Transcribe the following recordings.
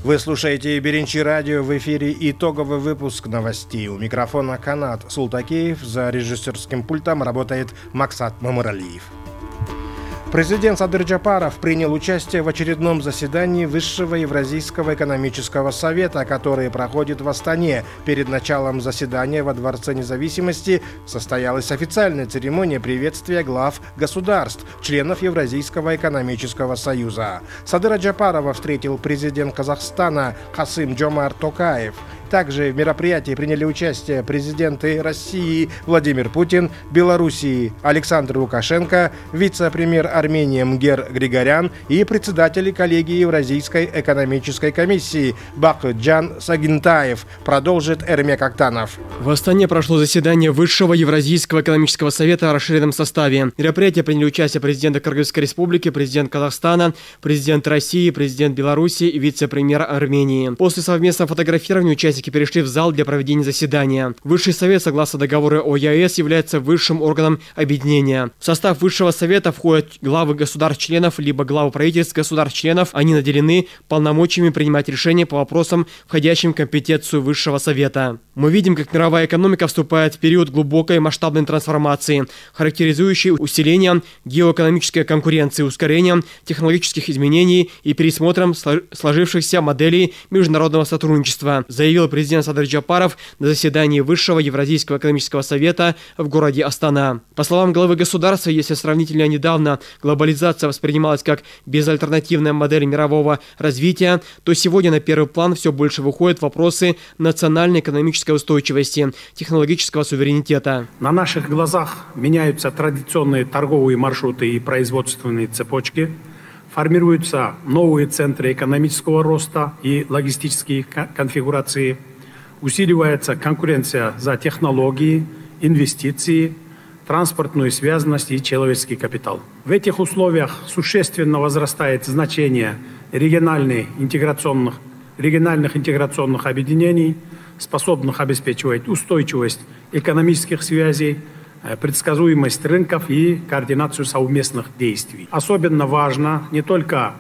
Вы слушаете Беренчи радио, в эфире итоговый выпуск новостей. У микрофона Канат Султакеев, за режиссерским пультом работает Максат Мамуралиев. Президент Садыр Джапаров принял участие в очередном заседании Высшего Евразийского экономического совета, который проходит в Астане. Перед началом заседания во Дворце независимости состоялась официальная церемония приветствия глав государств, членов Евразийского экономического союза. Садыра Джапарова встретил президент Казахстана Касым-Джомарт Токаев. Также в мероприятии приняли участие президенты России Владимир Путин, Белоруссии Александр Лукашенко, вице-премьер Армении Мгер Григорян и председатель коллегии Евразийской экономической комиссии Бакытжан Сагинтаев, продолжит Эрмек Актанов. В Астане прошло заседание Высшего Евразийского экономического совета в расширенном составе. В мероприятии приняли участие президент Кыргызской республики, президент Казахстана, президент России, президент Беларуси и вице-премьер Армении. После совместного фотографирования участники перешли в зал для проведения заседания. Высший совет, согласно договору о ЕАЭС, является высшим органом объединения. В состав Высшего совета входят главы государств-членов, либо главы правительств государств-членов. Они наделены полномочиями принимать решения по вопросам, входящим в компетенцию Высшего совета. Мы видим, как мировая экономика вступает в период глубокой масштабной трансформации, характеризующей усилением геоэкономической конкуренции, ускорением технологических изменений и пересмотром сложившихся моделей международного сотрудничества, заявил президент Садыр Джапаров на заседании Высшего Евразийского экономического совета в городе Астана. По словам главы государства, если сравнительно недавно глобализация воспринималась как безальтернативная модель мирового развития, то сегодня на первый план все больше выходят вопросы национальной экономической устойчивости, технологического суверенитета. На наших глазах меняются традиционные торговые маршруты и производственные цепочки, формируются новые центры экономического роста и логистические конфигурации, усиливается конкуренция за технологии, инвестиции, транспортную связанность и человеческий капитал. В этих условиях существенно возрастает значение региональных интеграционных объединений, способных обеспечивать устойчивость экономических связей, предсказуемость рынков и координацию совместных действий. Особенно важно не только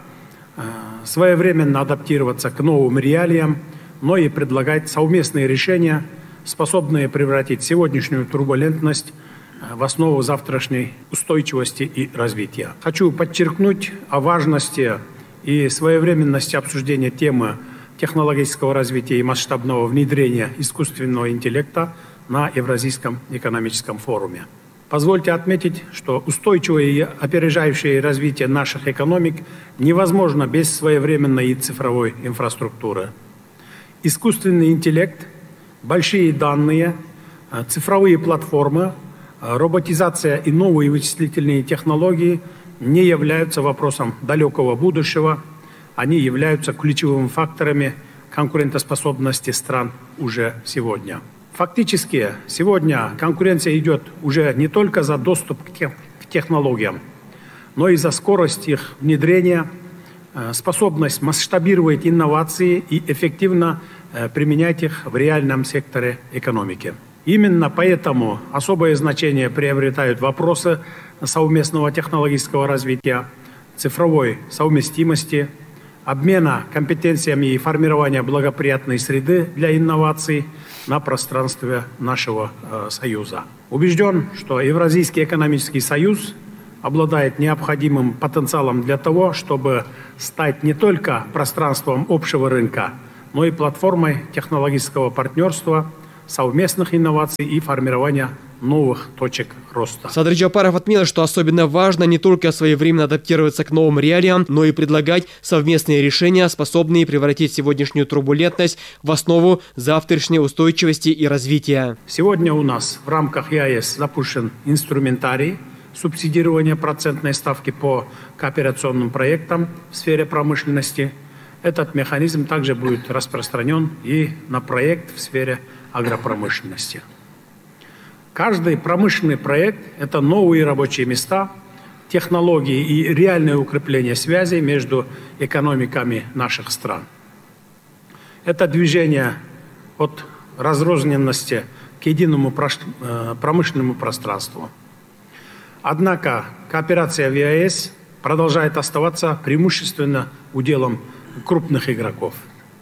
своевременно адаптироваться к новым реалиям, но и предлагать совместные решения, способные превратить сегодняшнюю турбулентность в основу завтрашней устойчивости и развития. Хочу подчеркнуть о важности и своевременности обсуждения темы технологического развития и масштабного внедрения искусственного интеллекта на Евразийском экономическом форуме. Позвольте отметить, что устойчивое и опережающее развитие наших экономик невозможно без своевременной и цифровой инфраструктуры. Искусственный интеллект, большие данные, цифровые платформы, роботизация и новые вычислительные технологии не являются вопросом далекого будущего, они являются ключевыми факторами конкурентоспособности стран уже сегодня. Фактически, сегодня конкуренция идет уже не только за доступ к технологиям, но и за скорость их внедрения, способность масштабировать инновации и эффективно применять их в реальном секторе экономики. Именно поэтому особое значение приобретают вопросы совместного технологического развития, цифровой совместимости, обмена компетенциями и формирования благоприятной среды для инноваций на пространстве нашего Союза. Убежден, что Евразийский экономический союз обладает необходимым потенциалом для того, чтобы стать не только пространством общего рынка, но и платформой технологического партнерства, совместных инноваций и формирования новых точек роста. Садыр Джапаров отметил, что особенно важно не только своевременно адаптироваться к новым реалиям, но и предлагать совместные решения, способные превратить сегодняшнюю турбулентность в основу завтрашней устойчивости и развития. Сегодня у нас в рамках ЕАЭС запущен инструментарий субсидирования процентной ставки по кооперационным проектам в сфере промышленности. Этот механизм также будет распространен и на проект в сфере агропромышленности. Каждый промышленный проект – это новые рабочие места, технологии и реальное укрепление связей между экономиками наших стран. Это движение от разрозненности к единому промышленному пространству. Однако кооперация в ЕАЭС продолжает оставаться преимущественно уделом крупных игроков.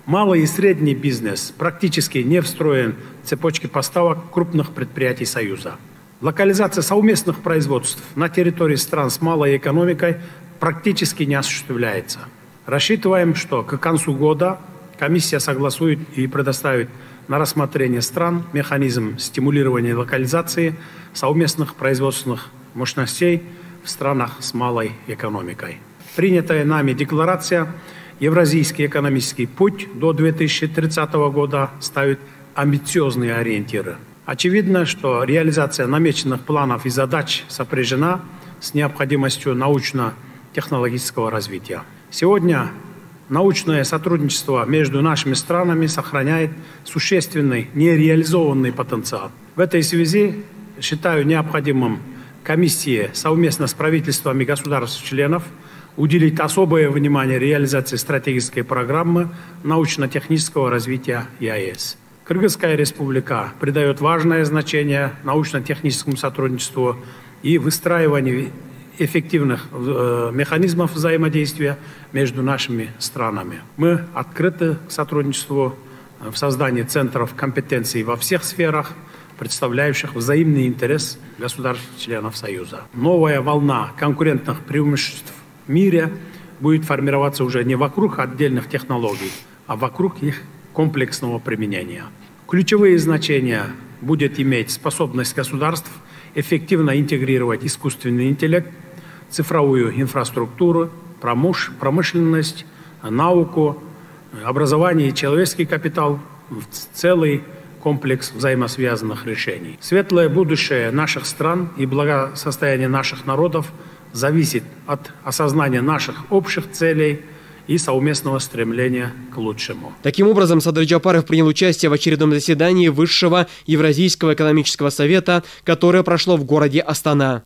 Малый и средний бизнес практически не встроен в цепочки поставок крупных предприятий Союза. Локализация совместных производств на территории стран с малой экономикой практически не осуществляется. Рассчитываем, что к концу года комиссия согласует и предоставит на рассмотрение стран механизм стимулирования локализации совместных производственных мощностей в странах с малой экономикой. Принятая нами декларация «Евразийский экономический путь» до 2030 года ставит амбициозные ориентиры. Очевидно, что реализация намеченных планов и задач сопряжена с необходимостью научно-технологического развития. Сегодня научное сотрудничество между нашими странами сохраняет существенный нереализованный потенциал. В этой связи считаю необходимым комиссии совместно с правительствами государств-членов уделить особое внимание реализации стратегической программы научно-технического развития ЕАЭС. Кыргызская республика придает важное значение научно-техническому сотрудничеству и выстраиванию эффективных механизмов взаимодействия между нашими странами. Мы открыты к сотрудничеству в создании центров компетенций во всех сферах, представляющих взаимный интерес государств-членов Союза. Новая волна конкурентных преимуществ в мире будет формироваться уже не вокруг отдельных технологий, а вокруг их комплексного применения. Ключевые значения будет иметь способность государств эффективно интегрировать искусственный интеллект, цифровую инфраструктуру, промышленность, науку, образование и человеческий капитал в целый комплекс взаимосвязанных решений. Светлое будущее наших стран и благосостояние наших народов зависит от осознания наших общих целей и совместного стремления к лучшему. Таким образом, Садыр Джапаров принял участие в очередном заседании Высшего Евразийского экономического совета, которое прошло в городе Астана.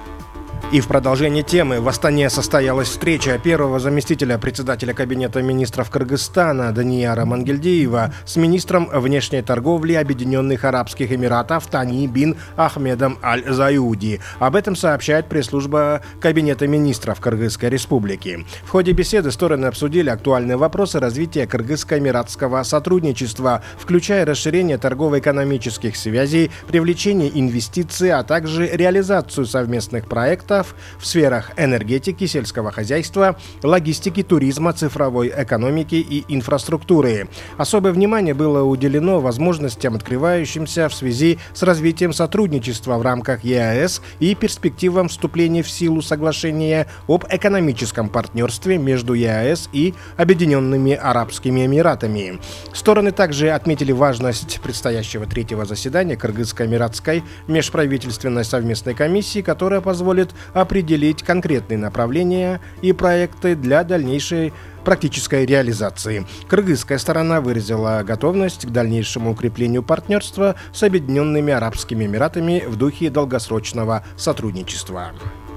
И в продолжении темы в Астане состоялась встреча первого заместителя председателя Кабинета министров Кыргызстана Данияра Мангельдиева с министром внешней торговли Объединенных Арабских Эмиратов Тани бин Ахмедом Аль-Заюди. Об этом сообщает пресс-служба Кабинета министров Кыргызской Республики. В ходе беседы стороны обсудили актуальные вопросы развития кыргызско-эмиратского сотрудничества, включая расширение торгово-экономических связей, привлечение инвестиций, а также реализацию совместных проектов в сферах энергетики, сельского хозяйства, логистики, туризма, цифровой экономики и инфраструктуры. Особое внимание было уделено возможностям, открывающимся в связи с развитием сотрудничества в рамках ЕАЭС и перспективам вступления в силу соглашения об экономическом партнерстве между ЕАЭС и Объединенными Арабскими Эмиратами. Стороны также отметили важность предстоящего третьего заседания Кыргызско-эмиратской межправительственной совместной комиссии, которая позволит определить конкретные направления и проекты для дальнейшей практической реализации. Кыргызская сторона выразила готовность к дальнейшему укреплению партнерства с Объединенными Арабскими Эмиратами в духе долгосрочного сотрудничества.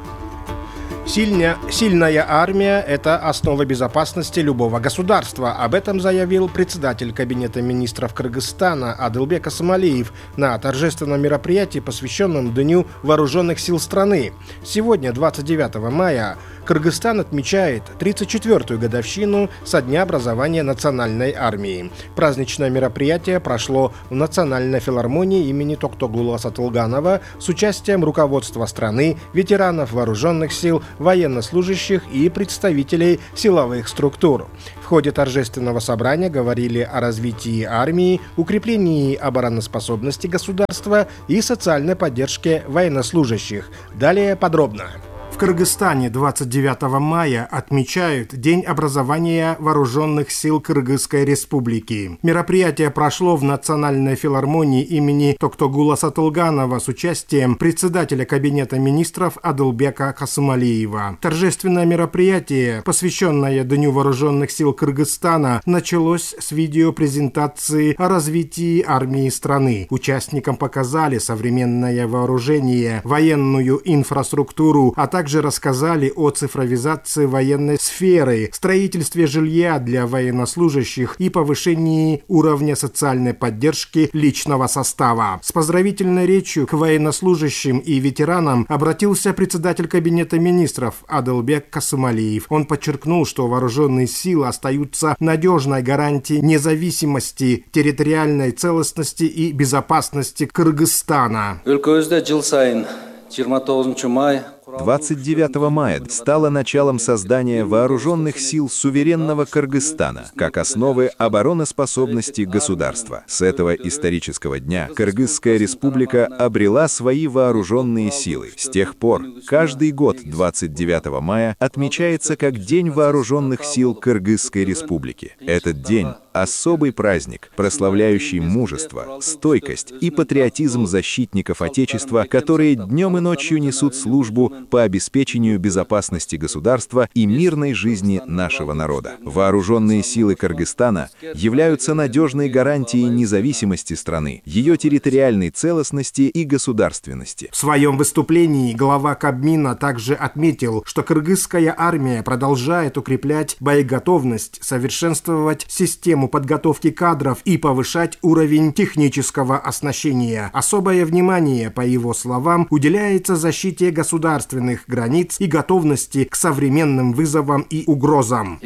Сильная армия – это основа безопасности любого государства. Об этом заявил председатель Кабинета министров Кыргызстана Адылбек Асамалиев на торжественном мероприятии, посвященном Дню вооруженных сил страны. Сегодня, 29 мая, Кыргызстан отмечает 34-ю годовщину со дня образования национальной армии. Праздничное мероприятие прошло в Национальной филармонии имени Токтогула Сатылганова с участием руководства страны, ветеранов вооруженных сил, военнослужащих и представителей силовых структур. В ходе торжественного собрания говорили о развитии армии, укреплении обороноспособности государства и социальной поддержке военнослужащих. Далее подробно. В Кыргызстане 29 мая отмечают День образования вооруженных сил Кыргызской Республики. Мероприятие прошло в Национальной филармонии имени Токтогула Сатылганова с участием председателя Кабинета министров Адылбека Касымалиева. Торжественное мероприятие, посвященное Дню вооруженных сил Кыргызстана, началось с видеопрезентации о развитии армии страны. Участникам показали современное вооружение, военную инфраструктуру, а также также рассказали о цифровизации военной сферы, строительстве жилья для военнослужащих и повышении уровня социальной поддержки личного состава. С поздравительной речью к военнослужащим и ветеранам обратился председатель Кабинета министров Адылбек Касымалиев. Он подчеркнул, что вооруженные силы остаются надежной гарантией независимости, территориальной целостности и безопасности Кыргызстана. 29 мая стало началом создания вооруженных сил суверенного Кыргызстана как основы обороноспособности государства. С этого исторического дня Кыргызская республика обрела свои вооруженные силы. С тех пор каждый год 29 мая отмечается как День вооруженных сил Кыргызской республики. Этот день – особый праздник, прославляющий мужество, стойкость и патриотизм защитников Отечества, которые днем и ночью несут службу по обеспечению безопасности государства и мирной жизни нашего народа. Вооруженные силы Кыргызстана являются надежной гарантией независимости страны, ее территориальной целостности и государственности. В своем выступлении глава Кабмина также отметил, что кыргызская армия продолжает укреплять боеготовность, совершенствовать систему подготовки кадров и повышать уровень технического оснащения. Особое внимание, по его словам, уделяется защите государственных границ и готовности к современным вызовам и угрозам.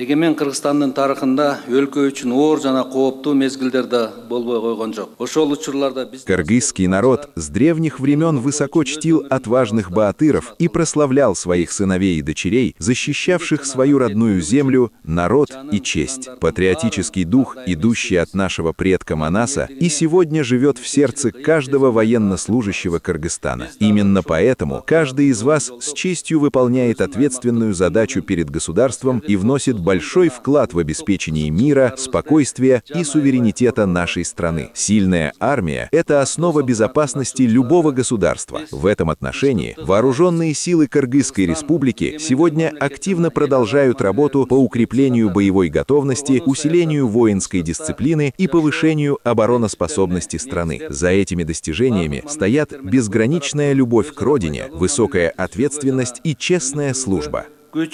Кыргызский народ с древних времен высоко чтил отважных баатыров и прославлял своих сыновей и дочерей, защищавших свою родную землю, народ и честь. Патриотический дух, идущий от нашего предка Манаса, и сегодня живет в сердце каждого военнослужащего Кыргызстана. Именно поэтому каждый из вас с честью выполняет ответственную задачу перед государством и вносит большой вклад в обеспечение мира, спокойствия и суверенитета нашей страны. Сильная армия – это основа безопасности любого государства. В этом отношении вооруженные силы Кыргызской республики сегодня активно продолжают работу по укреплению боевой готовности, усилению воинской дисциплины и повышению обороноспособности страны. За этими достижениями стоят безграничная любовь к родине, высокая ответственность и честная служба.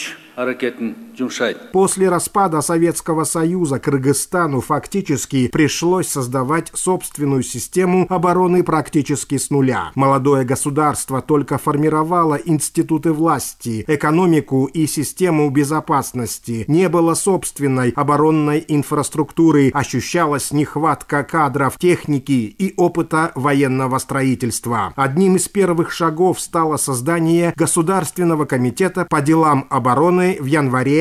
После распада Советского Союза Кыргызстану фактически пришлось создавать собственную систему обороны практически с нуля. Молодое государство только формировало институты власти, экономику и систему безопасности. Не было собственной оборонной инфраструктуры, ощущалась нехватка кадров, техники и опыта военного строительства. Одним из первых шагов стало создание Государственного комитета по делам обороны в январе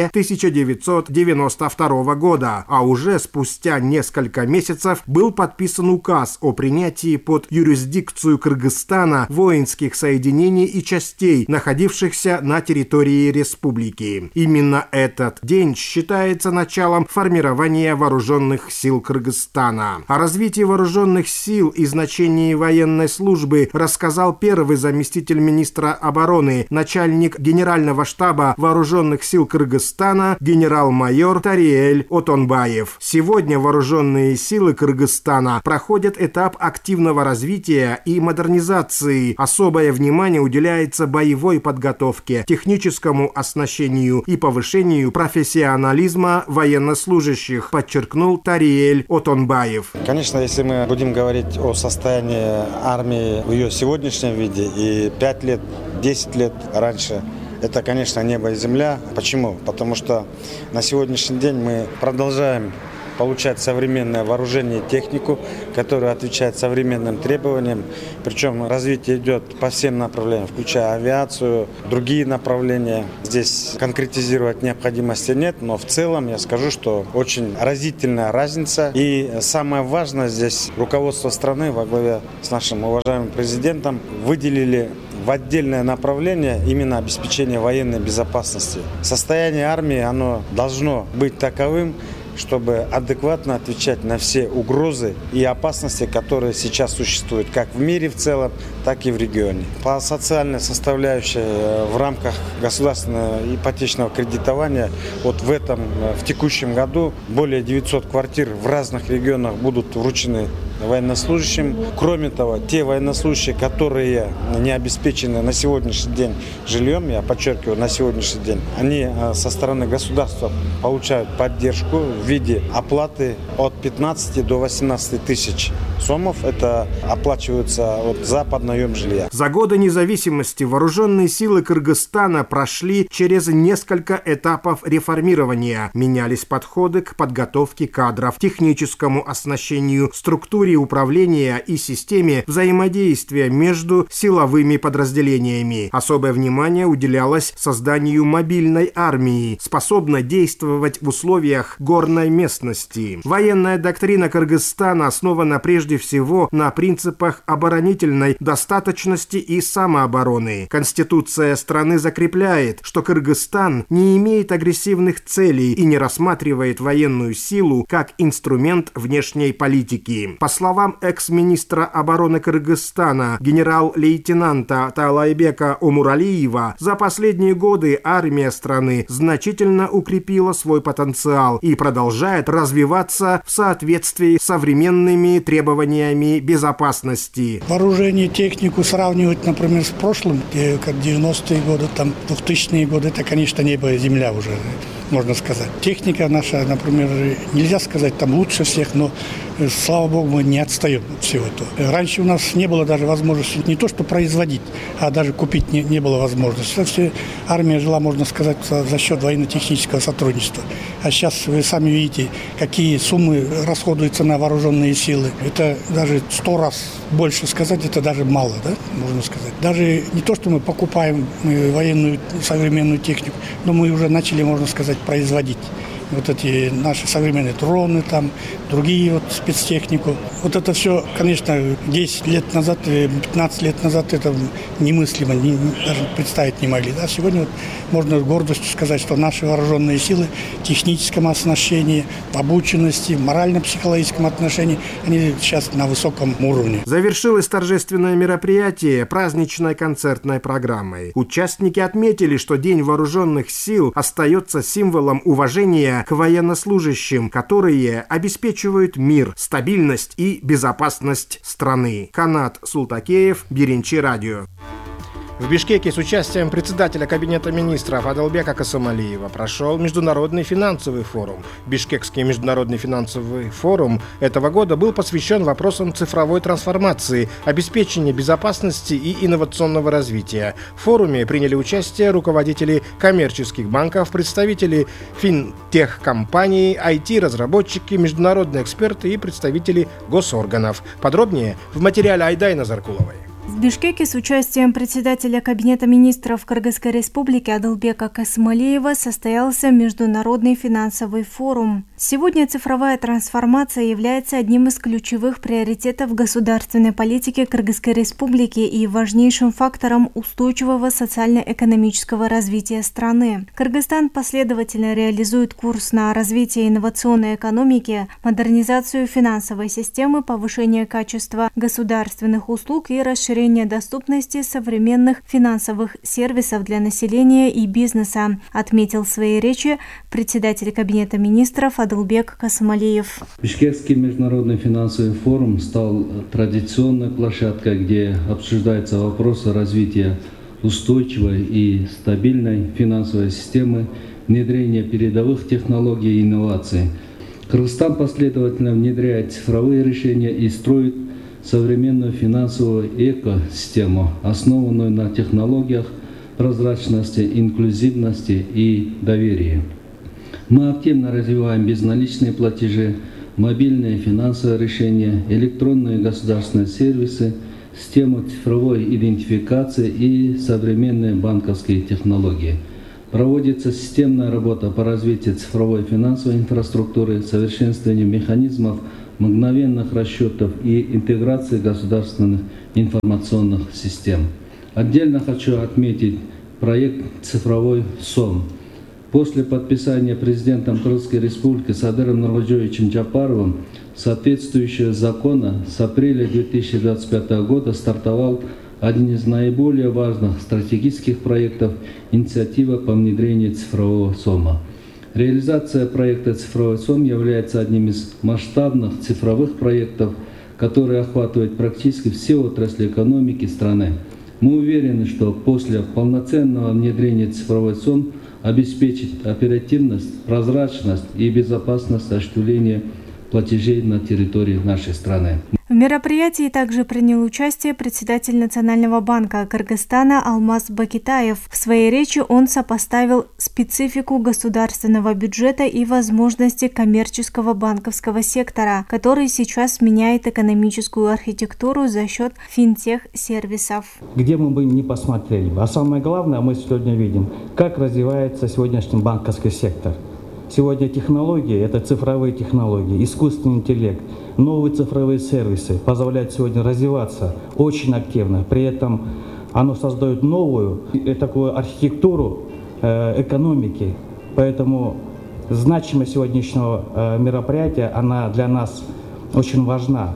1992 года, а уже спустя несколько месяцев был подписан указ о принятии под юрисдикцию Кыргызстана воинских соединений и частей, находившихся на территории республики. Именно этот день считается началом формирования вооруженных сил Кыргызстана. О развитии вооруженных сил и значении военной службы рассказал первый заместитель министра обороны, начальник Генерального штаба вооруженных сил Кыргызстана генерал-майор Тариэль Отонбаев. Сегодня вооруженные силы Кыргызстана проходят этап активного развития и модернизации. Особое внимание уделяется боевой подготовке, техническому оснащению и повышению профессионализма военнослужащих, подчеркнул Тариэль Отонбаев. Конечно, если мы будем говорить о состоянии армии в ее сегодняшнем виде и 5 лет, 10 лет раньше, это, конечно, небо и земля. Почему? Потому что на сегодняшний день мы продолжаем получать современное вооружение и технику, которая отвечает современным требованиям. Причем развитие идет по всем направлениям, включая авиацию, другие направления. Здесь конкретизировать необходимости нет, но в целом я скажу, что очень разительная разница. И самое важное здесь, руководство страны во главе с нашим уважаемым президентом выделили в отдельное направление именно обеспечение военной безопасности. Состояние армии, оно должно быть таковым, чтобы адекватно отвечать на все угрозы и опасности, которые сейчас существуют, как в мире в целом, так и в регионе. По социальной составляющей в рамках государственного ипотечного кредитования в текущем году более 900 квартир в разных регионах будут вручены военнослужащим. Кроме того, те военнослужащие, которые не обеспечены на сегодняшний день жильем, я подчеркиваю, на сегодняшний день, они со стороны государства получают поддержку в виде оплаты от 15 до 18 тысяч сомов. Это оплачивается за поднаем жилья. За годы независимости вооруженные силы Кыргызстана прошли через несколько этапов реформирования. Менялись подходы к подготовке кадров, техническому оснащению, структуре управления и системе взаимодействия между силовыми подразделениями. Особое внимание уделялось созданию мобильной армии, способной действовать в условиях горной местности. Военная доктрина Кыргызстана основана прежде всего на принципах оборонительной достаточности и самообороны. Конституция страны закрепляет, что Кыргызстан не имеет агрессивных целей и не рассматривает военную силу как инструмент внешней политики. По словам экс-министра обороны Кыргызстана генерал-лейтенанта Таалайбека Омуралиева, за последние годы армия страны значительно укрепила свой потенциал и продолжает развиваться в соответствии с современными требованиями безопасности. Вооружение, технику сравнивать, например, с прошлым, как 90-е годы, там 2000-е годы, это, конечно, небо и земля уже, можно сказать. Техника наша, например, нельзя сказать там лучше всех, но, слава богу, мы не отстаем от всего этого. Раньше у нас не было даже возможности не то что производить, а даже купить не было возможности. Все армия жила, можно сказать, за счет военно-технического сотрудничества. А сейчас вы сами видите, какие суммы расходуются на вооруженные силы. Это даже 100 раз больше сказать, это даже мало, да, можно сказать. Даже не то, что мы покупаем военную современную технику, но мы уже начали, можно сказать, производить. Вот эти наши современные дроны, там, другие вот спецтехнику. Вот это все, конечно, 10 лет назад, 15 лет назад это немыслимо, даже представить не могли. А сегодня вот можно с гордостью сказать, что наши вооруженные силы в техническом оснащении, в обученности, в морально-психологическом отношении, они сейчас на высоком уровне. Завершилось торжественное мероприятие праздничной концертной программой. Участники отметили, что День вооруженных сил остается символом уважения к военнослужащим, которые обеспечивают мир, стабильность и безопасность страны. Канат Султакеев, Биринчи радио. В Бишкеке с участием председателя Кабинета министров Адылбека Касымалиева прошел Международный финансовый форум. Бишкекский Международный финансовый форум этого года был посвящен вопросам цифровой трансформации, обеспечения безопасности и инновационного развития. В форуме приняли участие руководители коммерческих банков, представители финтех-компаний, IT-разработчики, международные эксперты и представители госорганов. Подробнее в материале Айдайна Заркуловой. В Бишкеке с участием председателя Кабинета министров Кыргызской республики Адылбека Касымалиева состоялся Международный финансовый форум. Сегодня цифровая трансформация является одним из ключевых приоритетов государственной политики Кыргызской республики и важнейшим фактором устойчивого социально-экономического развития страны. Кыргызстан последовательно реализует курс на развитие инновационной экономики, модернизацию финансовой системы, повышение качества государственных услуг и расширение доступности современных финансовых сервисов для населения и бизнеса, отметил в своей речи председатель Кабинета министров Адылбек Касымалиев. Бишкекский международный финансовый форум стал традиционной площадкой, где обсуждаются вопросы развития устойчивой и стабильной финансовой системы, внедрения передовых технологий и инноваций. Кыргызстан последовательно внедряет цифровые решения и строит современную финансовую экосистему, основанную на технологиях прозрачности, инклюзивности и доверия. Мы активно развиваем безналичные платежи, мобильные финансовые решения, электронные государственные сервисы, систему цифровой идентификации и современные банковские технологии. Проводится системная работа по развитию цифровой финансовой инфраструктуры, совершенствованию механизмов мгновенных расчетов и интеграции государственных информационных систем. Отдельно хочу отметить проект «Цифровой СОМ». После подписания президентом Кыргызской республики Садыром Нуркожоевичем Джапаровым соответствующего закона с апреля 2025 года стартовал один из наиболее важных стратегических проектов инициатива по внедрению цифрового СОМа. Реализация проекта «Цифровой СОМ» является одним из масштабных цифровых проектов, который охватывает практически все отрасли экономики страны. Мы уверены, что после полноценного внедрения цифровой СОН обеспечит оперативность, прозрачность и безопасность осуществления платежей на территории нашей страны. В мероприятии также принял участие председатель Национального банка Кыргызстана Алмаз Бакитаев. В своей речи он сопоставил специфику государственного бюджета и возможности коммерческого банковского сектора, который сейчас меняет экономическую архитектуру за счет финтех-сервисов. Где мы бы ни посмотрели, а самое главное, мы сегодня видим, как развивается сегодняшний банковский сектор. Сегодня технологии – это цифровые технологии, искусственный интеллект, новые цифровые сервисы позволяют сегодня развиваться очень активно. При этом оно создает новую такую архитектуру экономики. Поэтому значимость сегодняшнего мероприятия, она для нас очень важна.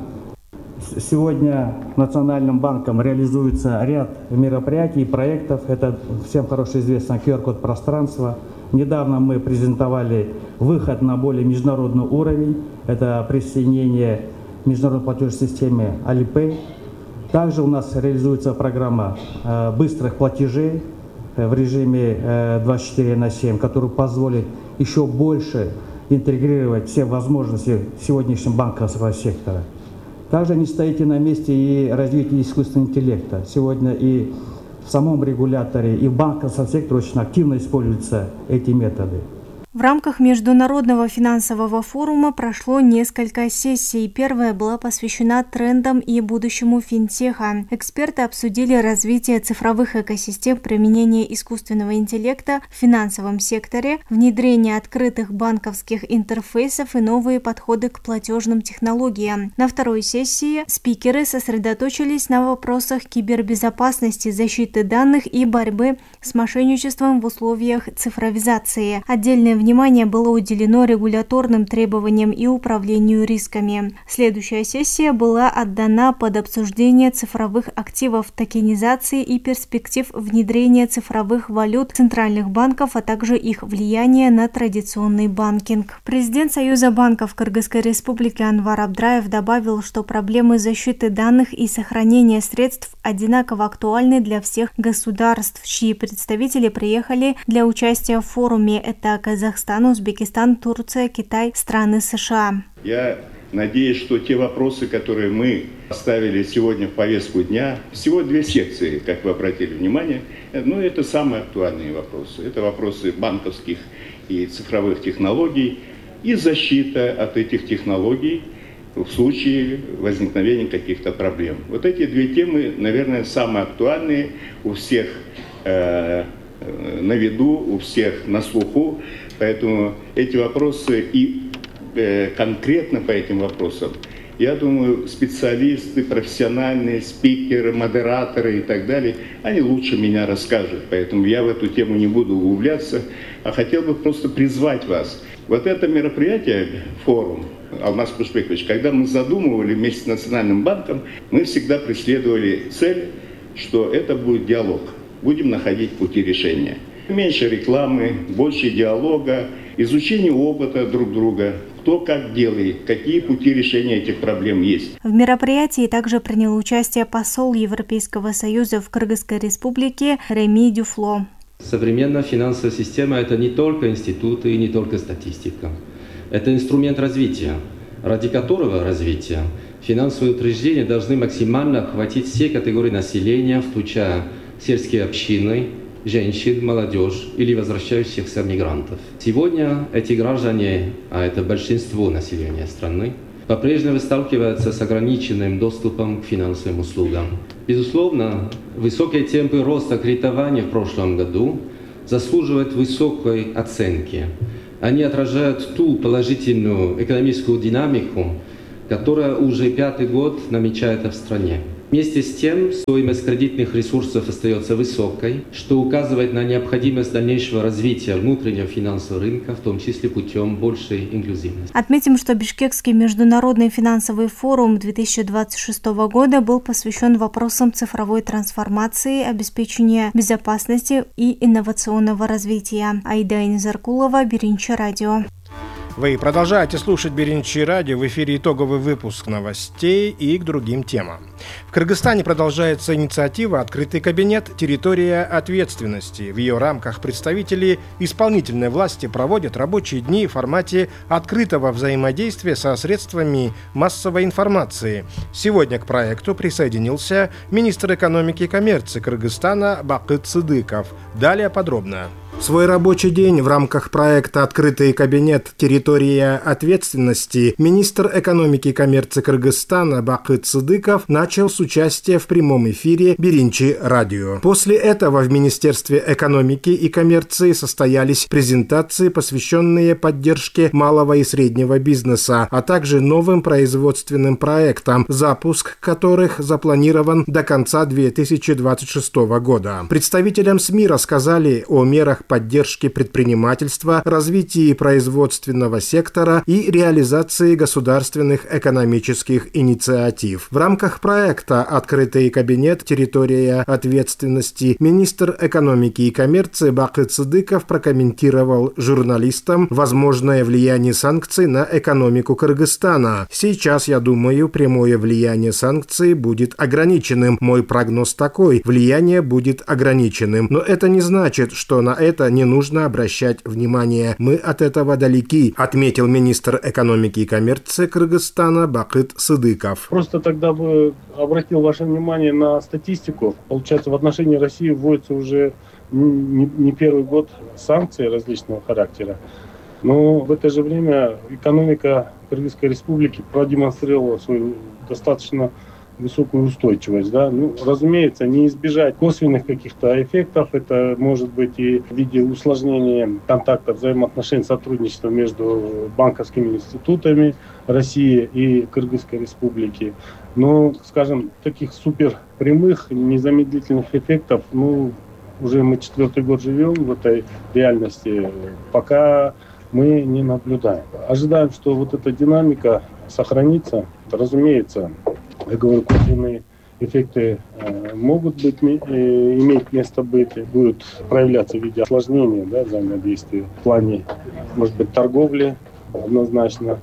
Сегодня Национальным банком реализуется ряд мероприятий и проектов. Это всем хорошо известно QR-код пространства. Недавно мы презентовали выход на более международный уровень. Это присоединение к международной платежной системе Alipay. Также у нас реализуется программа быстрых платежей в режиме 24/7, которая позволит еще больше интегрировать все возможности сегодняшнего банковского сектора. Также не стоите на месте и развитие искусственного интеллекта. Сегодня и в самом регуляторе, и в банковском секторе очень активно используются эти методы. В рамках Международного финансового форума прошло несколько сессий. Первая была посвящена трендам и будущему финтеха. Эксперты обсудили развитие цифровых экосистем применения искусственного интеллекта в финансовом секторе, внедрение открытых банковских интерфейсов и новые подходы к платежным технологиям. На второй сессии спикеры сосредоточились на вопросах кибербезопасности, защиты данных и борьбы с мошенничеством в условиях цифровизации. Отдельное внимание было уделено регуляторным требованиям и управлению рисками. Следующая сессия была отдана под обсуждение цифровых активов, токенизации и перспектив внедрения цифровых валют центральных банков, а также их влияния на традиционный банкинг. Президент Союза банков Кыргызской Республики Анвар Абдраев добавил, что проблемы защиты данных и сохранения средств одинаково актуальны для всех государств, чьи представители приехали для участия в форуме. Это Казахстан, Узбекистан, Турция, Китай, страны США. Я надеюсь, что те вопросы, которые мы поставили сегодня в повестку дня, всего 2 секции, как вы обратили внимание, это самые актуальные вопросы. Это вопросы банковских и цифровых технологий и защита от этих технологий в случае возникновения каких-то проблем. Вот эти 2 темы, наверное, самые актуальные у всех на виду, у всех на слуху. Поэтому эти вопросы и конкретно по этим вопросам, я думаю, специалисты, профессиональные спикеры, модераторы и так далее, они лучше меня расскажут. Поэтому я в эту тему не буду углубляться, а хотел бы просто призвать вас. Вот это мероприятие, форум, Алмаз Кушбекович, когда мы задумывали вместе с Национальным банком, мы всегда преследовали цель, что это будет диалог. Будем находить пути решения. Меньше рекламы, больше диалога, изучение опыта друг друга, кто как делает, какие пути решения этих проблем есть. В мероприятии также принял участие посол Европейского Союза в Кыргызской Республике Реми Дюфло. Современная финансовая система – это не только институты и не только статистика. Это инструмент развития, ради которого развития финансовые учреждения должны максимально охватить все категории населения, включая сельские общины, женщин, молодежь или возвращающихся мигрантов. Сегодня эти граждане, а это большинство населения страны, по-прежнему сталкиваются с ограниченным доступом к финансовым услугам. Безусловно, высокие темпы роста кредитования в прошлом году заслуживают высокой оценки. Они отражают ту положительную экономическую динамику, которая уже 5-й год намечается в стране. Вместе с тем, стоимость кредитных ресурсов остается высокой, что указывает на необходимость дальнейшего развития внутреннего финансового рынка, в том числе путем большей инклюзивности. Отметим, что Бишкекский международный финансовый форум 2026 года был посвящен вопросам цифровой трансформации, обеспечения безопасности и инновационного развития. Айда Инзаркулова, Биринчи радио. Вы продолжаете слушать Беринчи радио. В эфире итоговый выпуск новостей и к другим темам. В Кыргызстане продолжается инициатива «Открытый кабинет. Территория ответственности». В ее рамках представители исполнительной власти проводят рабочие дни в формате открытого взаимодействия со средствами массовой информации. Сегодня к проекту присоединился министр экономики и коммерции Кыргызстана Бакыт Сыдыков. Далее подробно. Свой рабочий день в рамках проекта «Открытый кабинет. Территория ответственности» министр экономики и коммерции Кыргызстана Бакыт Сыдыков начал с участия в прямом эфире Беринчи радио. После этого в Министерстве экономики и коммерции состоялись презентации, посвященные поддержке малого и среднего бизнеса, а также новым производственным проектам, запуск которых запланирован до конца 2026 года. Представителям СМИ рассказали о мерах поддержки предпринимательства, развитии производственного сектора и реализации государственных экономических инициатив. В рамках проекта «Открытый кабинет. Территория ответственности» министр экономики и коммерции Бакыт Сыдыков прокомментировал журналистам возможное влияние санкций на экономику Кыргызстана. «Сейчас, я думаю, прямое влияние санкций будет ограниченным. Мой прогноз такой: влияние будет ограниченным. Но это не значит, что на это не нужно обращать внимание. Мы от этого далеки», отметил министр экономики и коммерции Кыргызстана Бакыт Сыдыков. Просто тогда бы обратил ваше внимание на статистику. Получается, в отношении России вводится уже не первый год санкции различного характера. Но в это же время экономика Кыргызской республики продемонстрировала свою достаточно высокую устойчивость. Да? Разумеется, не избежать косвенных каких-то эффектов. Это может быть и в виде усложнения контактов, взаимоотношений, сотрудничества между банковскими институтами России и Кыргызской республики. Но, скажем, таких супер прямых, незамедлительных эффектов, уже мы 4-й год живем в этой реальности, пока мы не наблюдаем. Ожидаем, что вот эта динамика сохранится. Разумеется, я говорю, косвенные эффекты могут быть, иметь место быть, будут проявляться в виде осложнения взаимодействия в плане, может быть, торговли однозначно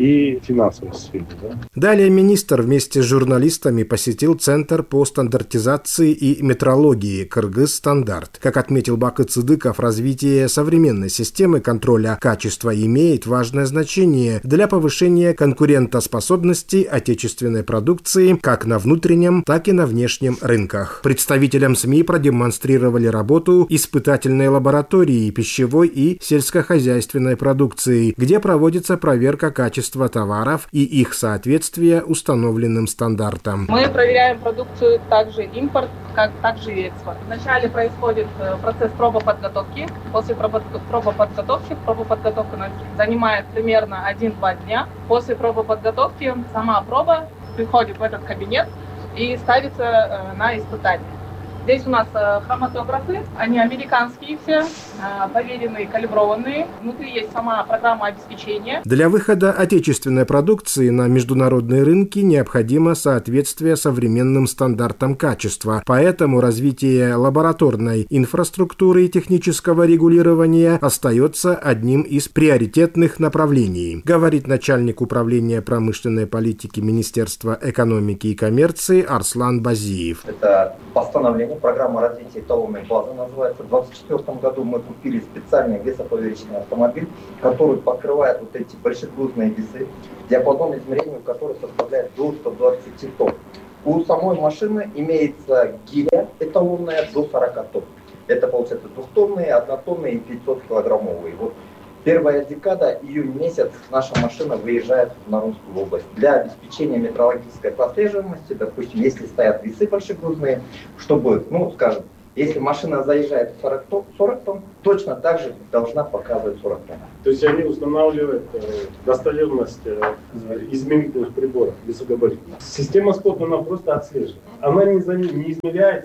и финансовой сфере. Далее министр вместе с журналистами посетил Центр по стандартизации и метрологии «Кыргызстандарт». Как отметил Бакыт Сыдыков, развитие современной системы контроля качества имеет важное значение для повышения конкурентоспособности отечественной продукции как на внутреннем, так и на внешнем рынках. Представителям СМИ продемонстрировали работу испытательной лаборатории пищевой и сельскохозяйственной продукции, где проводится проверка качества товаров и их соответствия установленным стандартам. Мы проверяем продукцию также импорт, как также и экспорт. Вначале происходит процесс пробоподготовки. После пробоподготовка у нас занимает примерно 1-2 дня. После пробоподготовки сама проба приходит в этот кабинет и ставится на испытание. Здесь у нас хроматографы, они американские все, проверенные, калиброванные. Внутри есть сама программа обеспечения. Для выхода отечественной продукции на международные рынки необходимо соответствие современным стандартам качества. Поэтому развитие лабораторной инфраструктуры и технического регулирования остается одним из приоритетных направлений, говорит начальник управления промышленной политики Министерства экономики и коммерции Арслан Базиев. Это постановление. Программа развития эталонной базы называется. В 2024 году мы купили специальный весоповерочный автомобиль, который покрывает вот эти большегрузные весы, диапазон измерения которых составляет до 120 тонн. У самой машины имеется гиря эталонная до 40 тонн. Это получается 2-тонные, 1-тонные и 500-килограммовые. Вот первая декада, июнь месяц, наша машина выезжает в Нарунскую область. Для обеспечения метрологической прослеживаемости, допустим, если стоят весы большегрузные, чтобы, скажем, если машина заезжает в 40 тонн, точно так же должна показывать 40 тонн. То есть они устанавливают достоверность измерительных приборов весогабаритных. Система СПОТ, она просто отслеживает. Она не измеряет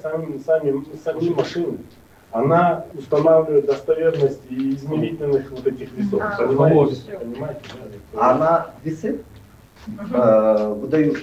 сами машины. Она устанавливает достоверность измерительных вот этих весов. Понимаете? Она весы выдают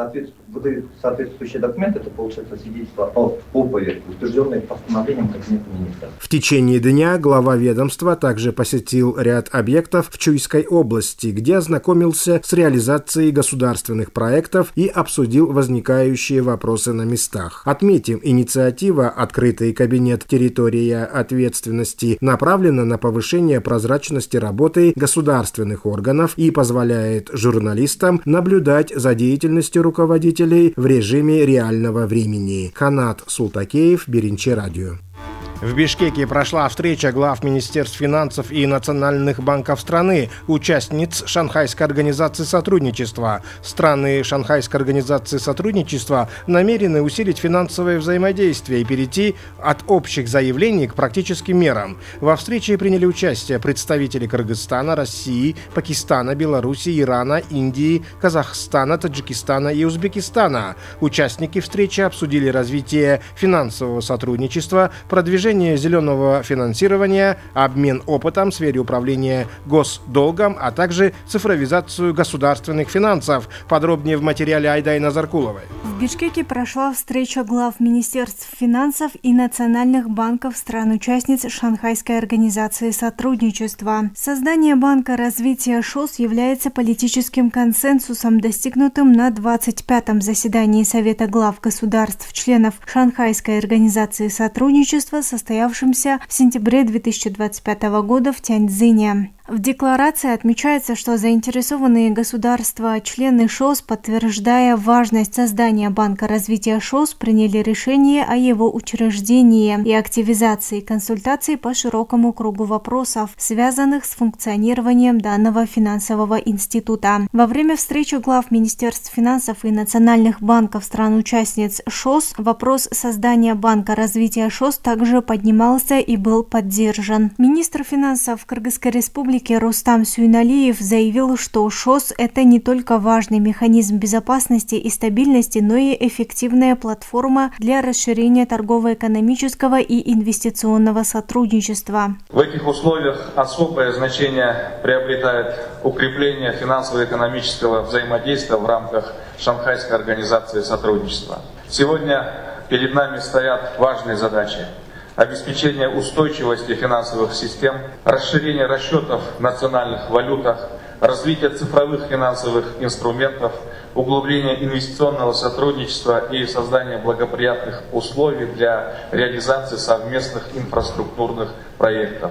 соответствующие документы, это получается свидетельство о поверке, утвержденное постановлением Кабинета министров. В течение дня глава ведомства также посетил ряд объектов в Чуйской области, где ознакомился с реализацией государственных проектов и обсудил возникающие вопросы на местах. Отметим, инициатива «Открытый кабинет. Территория ответственности» направлена на повышение прозрачности работы государственных органов и позволяет журналистам наблюдать за деятельностью руководителей в режиме реального времени. Канат Султакеев, Беренче радио. В Бишкеке прошла встреча глав Министерств финансов и национальных банков страны, участниц Шанхайской организации сотрудничества. Страны Шанхайской организации сотрудничества намерены усилить финансовое взаимодействие и перейти от общих заявлений к практическим мерам. Во встрече приняли участие представители Кыргызстана, России, Пакистана, Беларуси, Ирана, Индии, Казахстана, Таджикистана и Узбекистана. Участники встречи обсудили развитие финансового сотрудничества, продвижение зеленого финансирования, обмен опытом в сфере управления госдолгом, а также цифровизацию государственных финансов. Подробнее в материале Айдайна Заркуловой. В Бишкеке прошла встреча глав Министерств финансов и национальных банков стран-участниц Шанхайской организации сотрудничества. Создание Банка развития ШОС является политическим консенсусом, достигнутым на 25-м заседании Совета глав государств-членов Шанхайской организации сотрудничества, состоявшемся в сентябре 2025 года в Тяньцзине. В декларации отмечается, что заинтересованные государства-члены ШОС, подтверждая важность создания Банка развития ШОС, приняли решение о его учреждении и активизации консультаций по широкому кругу вопросов, связанных с функционированием данного финансового института. Во время встречи глав Министерств финансов и национальных банков стран-участниц ШОС вопрос создания Банка развития ШОС также поднимался и был поддержан. Министр финансов Кыргызской республики Рустам Сюйналиев заявил, что ШОС – это не только важный механизм безопасности и стабильности, но и эффективная платформа для расширения торгово-экономического и инвестиционного сотрудничества. В этих условиях особое значение приобретает укрепление финансово-экономического взаимодействия в рамках Шанхайской организации сотрудничества. Сегодня перед нами стоят важные задачи: обеспечение устойчивости финансовых систем, расширение расчетов в национальных валютах, развитие цифровых финансовых инструментов, углубление инвестиционного сотрудничества и создание благоприятных условий для реализации совместных инфраструктурных проектов.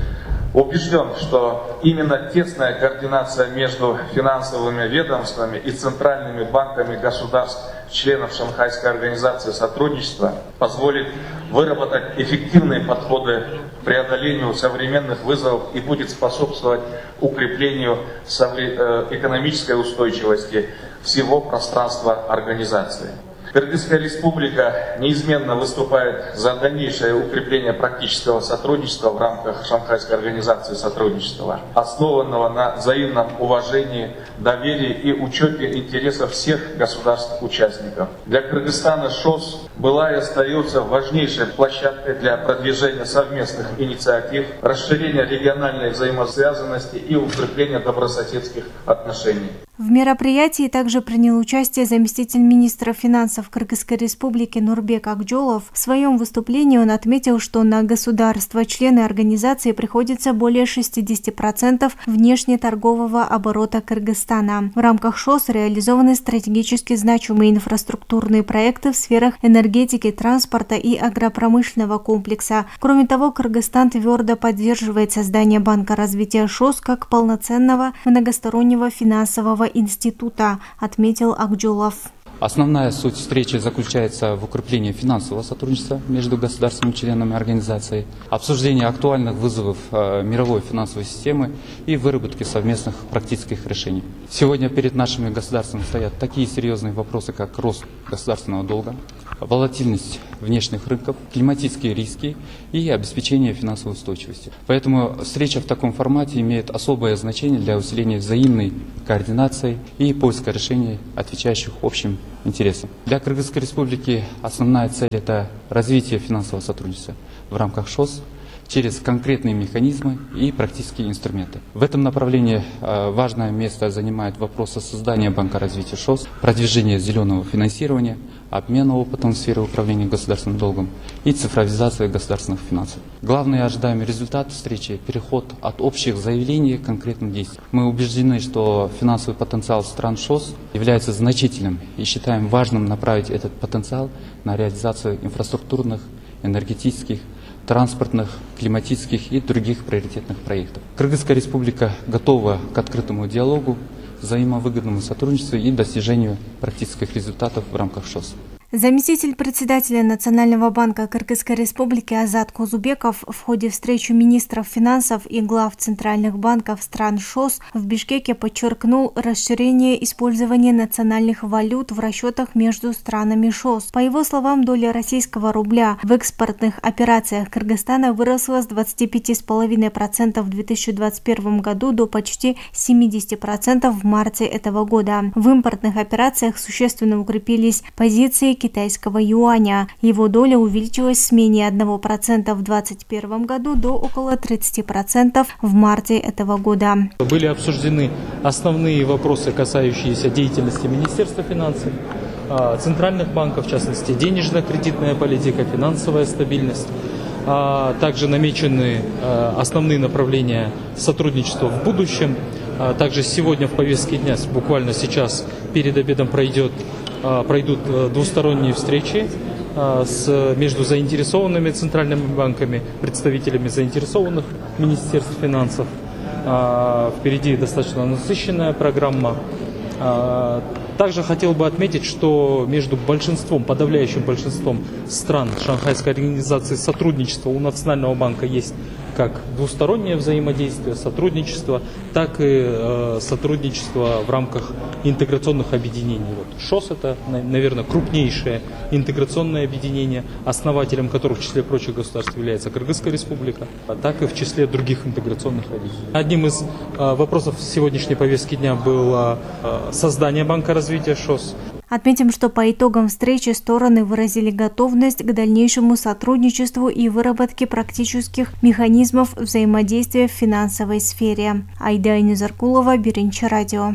Убежден, что именно тесная координация между финансовыми ведомствами и центральными банками государств, членов Шанхайской организации сотрудничества, позволит выработать эффективные подходы к преодолению современных вызовов и будет способствовать укреплению экономической устойчивости всего пространства организации. Кыргызская республика неизменно выступает за дальнейшее укрепление практического сотрудничества в рамках Шанхайской организации сотрудничества, основанного на взаимном уважении, доверии и учете интересов всех государств-участников. Для Кыргызстана ШОС была и остается важнейшей площадкой для продвижения совместных инициатив, расширения региональной взаимосвязанности и укрепления добрососедских отношений. В мероприятии также принял участие заместитель министра финансов Кыргызской республики Нурбек Акжолов. В своем выступлении он отметил, что на государства-члены организации приходится более 60% внешнеторгового оборота Кыргызстана. В рамках ШОС реализованы стратегически значимые инфраструктурные проекты в сферах энергетики, транспорта и агропромышленного комплекса. Кроме того, Кыргызстан твердо поддерживает создание Банка развития ШОС как полноценного многостороннего финансового института, отметил Акжолов. Основная суть встречи заключается в укреплении финансового сотрудничества между государственными членами организации, обсуждении актуальных вызовов мировой финансовой системы и выработке совместных практических решений. Сегодня перед нашими государствами стоят такие серьезные вопросы, как рост государственного долга, волатильность внешних рынков, климатические риски и обеспечение финансовой устойчивости. Поэтому встреча в таком формате имеет особое значение для усиления взаимной координации и поиска решений, отвечающих общим интересам. Для Кыргызской республики основная цель – это развитие финансового сотрудничества в рамках ШОС, через конкретные механизмы и практические инструменты. В этом направлении важное место занимает вопрос создания Банка развития ШОС, продвижения зеленого финансирования, обмена опытом в сфере управления государственным долгом и цифровизации государственных финансов. Главный ожидаемый результат встречи – переход от общих заявлений к конкретным действиям. Мы убеждены, что финансовый потенциал стран ШОС является значительным и считаем важным направить этот потенциал на реализацию инфраструктурных, энергетических, транспортных, климатических и других приоритетных проектов. Кыргызская республика готова к открытому диалогу, взаимовыгодному сотрудничеству и достижению практических результатов в рамках ШОС. Заместитель председателя Национального банка Кыргызской республики Азат Кузубеков в ходе встречи министров финансов и глав центральных банков стран ШОС в Бишкеке подчеркнул расширение использования национальных валют в расчетах между странами ШОС. По его словам, доля российского рубля в экспортных операциях Кыргызстана выросла с 25,5% в 2021 году до почти 70% в марте этого года. В импортных операциях существенно укрепились позиции китайского юаня. Его доля увеличилась с менее 1% в 2021 году до около 30% в марте этого года. Были обсуждены основные вопросы, касающиеся деятельности Министерства финансов, центральных банков, в частности, денежно-кредитная политика, финансовая стабильность. Также намечены основные направления сотрудничества в будущем. Также сегодня в повестке дня, буквально сейчас перед обедом пройдут двусторонние встречи между заинтересованными центральными банками, представителями заинтересованных министерств финансов. Впереди достаточно насыщенная программа. Также хотел бы отметить, что между подавляющим большинством стран Шанхайской организации сотрудничества у Национального банка есть как двустороннее взаимодействие, сотрудничество, так и сотрудничество в рамках интеграционных объединений. ШОС – это, наверное, крупнейшее интеграционное объединение, основателем которых в числе прочих государств является Кыргызская республика, так и в числе других интеграционных объединений. Одним из вопросов сегодняшней повестки дня было создание Банка развития ШОС. Отметим, что по итогам встречи стороны выразили готовность к дальнейшему сотрудничеству и выработке практических механизмов взаимодействия в финансовой сфере. Айда Инезаркулова, Биринчи радио.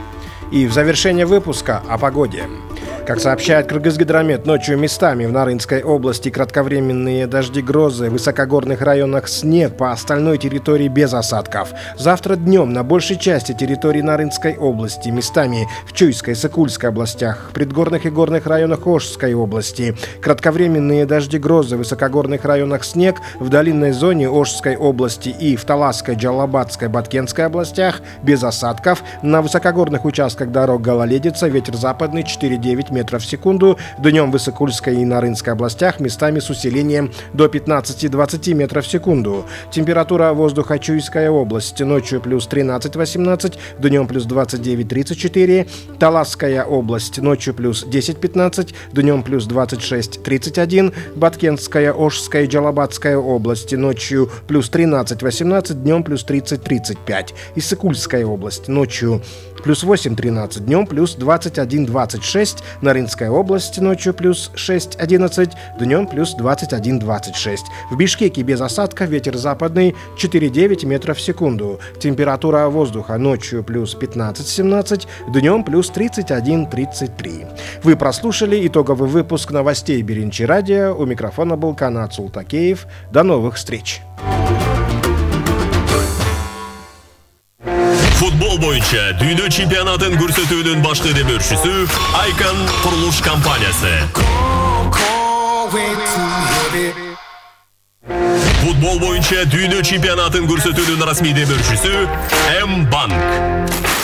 И в завершение выпуска о погоде. Как сообщает Кыргызгидромет, ночью местами в Нарынской области кратковременные дожди, грозы, в высокогорных районах снег, по остальной территории без осадков. Завтра днем на большей части территории Нарынской области, местами в Чуйской, Сыкульской областях, предгорных и горных районах Ошской области. Кратковременные дожди, грозы, в высокогорных районах снег, в долинной зоне Ошской области и в Таласской, Джалабадской, Баткенской областях без осадков. На высокогорных участках дорог гололедица, ветер западный 4,9 метров в секунду. Днем в Высокульской и Нарынской областях местами с усилением до 15-20 метров в секунду. Температура воздуха Чуйская область. Ночью плюс 13-18, днем плюс 29-34. Таласская область. Ночью плюс 10-15, днем плюс 26-31. Баткенская, Ошская и Джалабадская области. Ночью плюс 13-18, днем плюс 30-35. Иссыкульская область. Ночью плюс 8-13, днем плюс 21-26. Нарынская область ночью плюс 6-11, днем плюс 21-26. В Бишкеке без осадка, ветер западный 4,9 метров в секунду. Температура воздуха ночью плюс 15-17, днем плюс 31-33. Вы прослушали итоговый выпуск новостей Биринчи радио. У микрофона был Канат Султакеев. До новых встреч! Футбол бойынша дүйнө чемпионатын көрсөтүүнүн башкы демөөрчүсү Айкан курулуш компаниясы. Футбол бойынша дүйнө чемпионатын көрсөтүүнүн расмий демөөрчүсү М-банк.